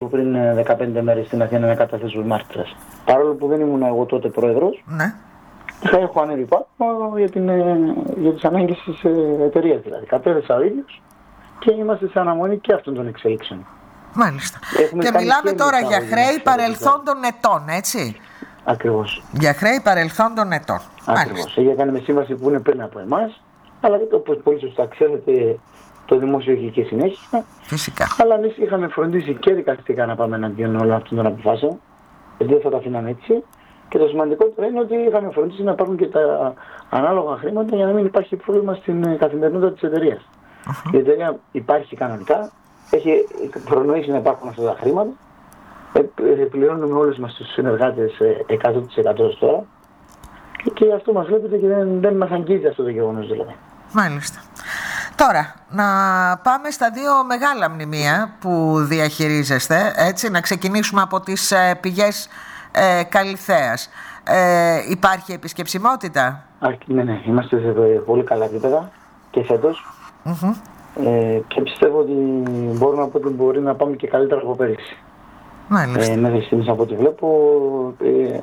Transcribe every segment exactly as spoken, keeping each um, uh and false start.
πριν δεκαπέντε μέρες στην Αθήνα να καταθέσω μάρτυρας. Παρόλο που δεν ήμουν εγώ τότε πρόεδρος, ναι. θα έχω ανέβει πάνω για, την, για τις ανάγκες της εταιρείας δηλαδή. Κατέθεσα ο ίδιος και είμαστε σε αναμονή και αυτών των εξέλιξεων. Μάλιστα. Έχουμε και μιλάμε και τώρα για χρέη παρελθόντων ετών, έτσι. Ακριβώς. Για χρέη παρελθόντων ετών. Ακριβώς. Έχει κάνει με σύμβαση που είναι πριν από εμάς, αλλά όπως πολύ σωστά ξέρετε, το δημόσιο έχει και συνέχεια. Φυσικά. Αλλά εμείς είχαμε φροντίσει και δικαστικά να πάμε εναντίον όλων αυτών των αποφάσεων, γιατί δεν θα τα αφήναμε έτσι. Και το σημαντικότερο είναι ότι είχαμε φροντίσει να υπάρχουν και τα ανάλογα χρήματα για να μην υπάρχει πρόβλημα στην καθημερινότητα της εταιρείας. Uh-huh. Η εταιρεία υπάρχει κανονικά, έχει προνοήσει να υπάρχουν αυτά τα χρήματα. Πληρώνουμε όλους μας τους συνεργάτες εκατό τοις εκατό τώρα και αυτό μας βλέπετε και δεν, δεν μας αγγίζει αυτό το γεγονός δηλαδή. Μάλιστα. Τώρα, να πάμε στα δύο μεγάλα μνημεία που διαχειρίζεστε, έτσι, να ξεκινήσουμε από τις ε, πηγές ε, Καλυθέας. Ε, υπάρχει επισκεψιμότητα? Α, ναι, ναι, είμαστε σε πολύ καλά επίπεδα και φέτος. Mm-hmm. Ε, και πιστεύω ότι μπορούμε να πω ότι μπορεί να πάμε και καλύτερα από πέρυσι. Μάλιστα. Ε, μέχρι στιγμής από ό,τι βλέπω, ε,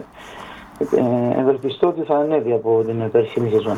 ε, ευελπιστώ ότι θα ανέβει από την περσινή σεζόν.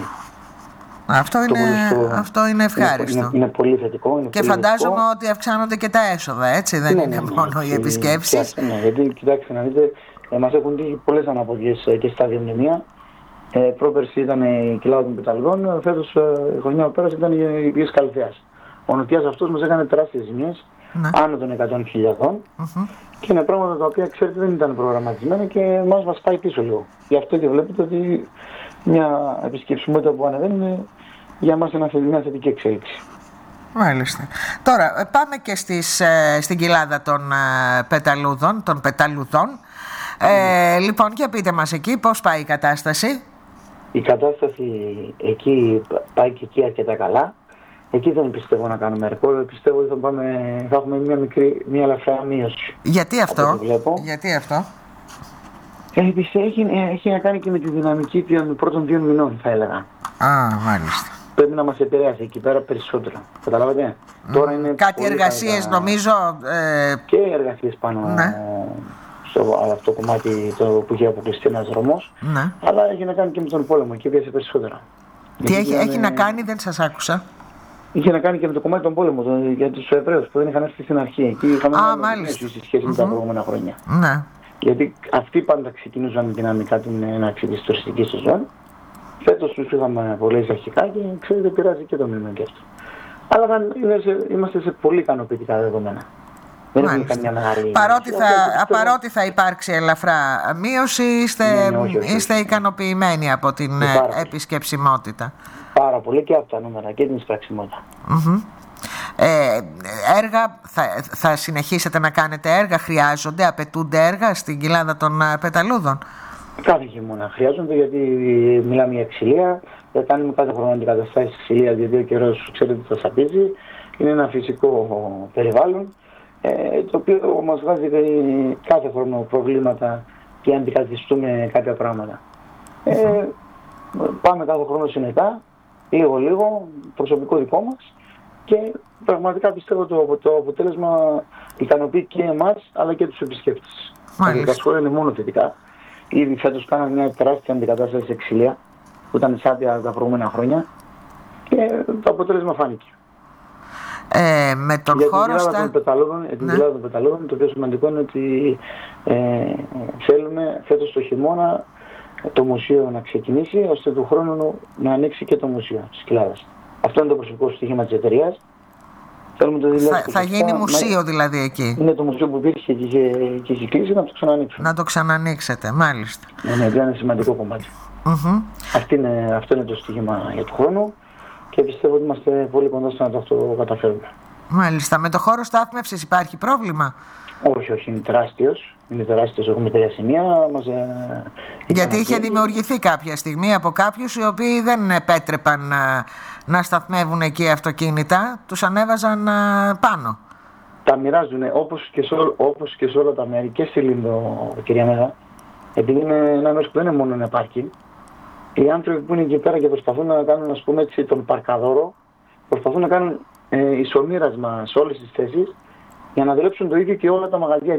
Αυτό είναι, στο... αυτό είναι ευχάριστο. Είναι, είναι, είναι πολύ θετικό. Είναι και πολύ φαντάζομαι θετικό. ότι αυξάνονται και τα έσοδα, έτσι, δεν ναι, είναι ναι, ναι, μόνο ναι, οι επισκέψεις. Ναι, γιατί κοιτάξτε να δείτε, ε, μας έχουν τύχει πολλές αναποδιές ε, και στα δύο μνημεία. Ε, πρόπερση ήταν η κοιλάδα των Πεταλουδών, φέτος ε, η χρονιά που πέρασε ήταν η πηγές Καλυθέας. Ο νοτιάς αυτός μας έκανε τεράστιες ζημιές, ναι. άνω των εκατό χιλιάδων. Mm-hmm. Και είναι πράγματα τα οποία ξέρετε δεν ήταν προγραμματισμένα και μας μας πάει πίσω λίγο. Γι' αυτό και βλέπετε ότι μια επισκεψιμότητα που ανεβαίνει είναι για μας ένα, μια θετική εξέλιξη. Μάλιστα. Τώρα πάμε και στις, στην κοιλάδα των Πεταλούδων, των Πεταλουδών. Ε, mm. Λοιπόν, και πείτε μας εκεί πώς πάει η κατάσταση. Η κατάσταση εκεί πάει και εκεί αρκετά καλά. Εκεί δεν πιστεύω να κάνουμε ρεκόρ. Πιστεύω ότι θα, πάμε, θα έχουμε μια μικρή, μια ελαφρά μείωση. Γιατί αυτό? Γιατί αυτό? Ε, έχει, έχει να κάνει και με τη δυναμική των πρώτων δύο μηνών, θα έλεγα. Α, μάλιστα. Πρέπει να μας επηρεάσει εκεί πέρα περισσότερο. Καταλάβατε. Mm. Τώρα είναι κάτι εργασίες καλά... νομίζω. Ε... Και εργασίες πάνω ναι. στο αυτό το κομμάτι το που είχε αποκλειστεί ένας δρόμος. Ναι. Αλλά έχει να κάνει και με τον πόλεμο και έπιασε περισσότερα. Τι έχει, έχει να κάνει, δεν σας άκουσα. Είχε να κάνει και με το κομμάτι των πόλεμων το, για τους Εβραίους που δεν είχαν έρθει στην αρχή. Εκεί είχαμε μια σχέση με τα προηγούμενα χρόνια. Ναι. Γιατί αυτοί πάντα ξεκινούσαν δυναμικά την έναρξη της τουριστικής σεζόν. Φέτος τους είχαμε πολλές αρχικά και ξέρετε πειράζει και το μήνυμα και αυτό. Αλλά σε, είμαστε σε πολύ ικανοποιητικά δεδομένα. Δεν έχουμε καμιά μεγάλη... Παρότι θα, παρότι θα υπάρξει ελαφρά μείωση, είστε, ναι, όχι, όχι, είστε όχι. ικανοποιημένοι από την πάρα επισκεψιμότητα. Πάρα πολύ και από τα νούμερα και την εισπραξιμότητα. Mm-hmm. Ε, έργα, θα, θα συνεχίσετε να κάνετε έργα, χρειάζονται, απαιτούνται έργα στην κοιλάδα των Πεταλούδων? Κάθε χειμώνα χρειάζονται γιατί μιλάμε για ξυλία, θα κάνουμε κάθε χρόνο αντικαταστάσεις ξυλία γιατί ο καιρός ξέρετε θα σαπίζει, είναι ένα φυσικό περιβάλλον ε, το οποίο μας βγάζει κάθε χρόνο προβλήματα και αντικαθιστούμε κάποια πράγματα. Ε, πάμε κάθε χρόνο συνετά, λίγο λίγο, προσωπικό δικό μας και πραγματικά πιστεύω το, το αποτέλεσμα ικανοποιεί και εμάς αλλά και τους επισκέπτες. Τα σχόλια είναι μόνο θετικά. Ήδη φέτος κάναμε μια τεράστια αντικατάσταση σε ξυλία που ήταν σάπια τα προηγούμενα χρόνια και το αποτέλεσμα φάνηκε. Ε, με τον για χώρο την στα... των πεταλούδων, ναι. την κοιλάδα των Πεταλούδων, το πιο σημαντικό είναι ότι ε, θέλουμε φέτος το χειμώνα το μουσείο να ξεκινήσει ώστε του χρόνου να ανοίξει και το μουσείο της κοιλάδας. Αυτό είναι το προσωπικό στοίχημα της εταιρείας. Θα, θα γίνει μουσείο με... δηλαδή εκεί. Είναι το μουσείο που υπήρχε και είχε, και είχε κλείσει να το ξανανοίξουμε. Να το ξανανοίξετε, μάλιστα. Ναι, ναι, είναι ένα σημαντικό κομμάτι. Mm-hmm. Αυτή είναι, αυτό είναι το στοίχημα για τον χρόνο και πιστεύω ότι είμαστε πολύ κοντά στο να το, το καταφέρουμε. Μάλιστα. Με το χώρο στάθμευσης υπάρχει πρόβλημα? Όχι, όχι, είναι τεράστιος. Είναι τεράστιος, έχουμε τρία σημεία. Μας, ε, Γιατί είχε δημιουργηθεί κάποια στιγμή από κάποιους οι οποίοι δεν επέτρεπαν να, να σταθμεύουν εκεί αυτοκίνητα, τους ανέβαζαν πάνω. Τα μοιράζουν όπως και, όπως και σε όλα τα μέρη και στη Λίνδο, κυρία Μέγα, επειδή είναι ένα μέρος που δεν είναι μόνο ένα πάρκινγκ. Οι άνθρωποι που είναι εκεί πέρα και προσπαθούν να κάνουν, ας πούμε έτσι, τον παρκαδόρο, προσπαθούν να κάνουν ε, ισομοίρασμα σε όλες τις θέσεις για να δουλέψουν το ίδιο και όλα τα μαγαζιά.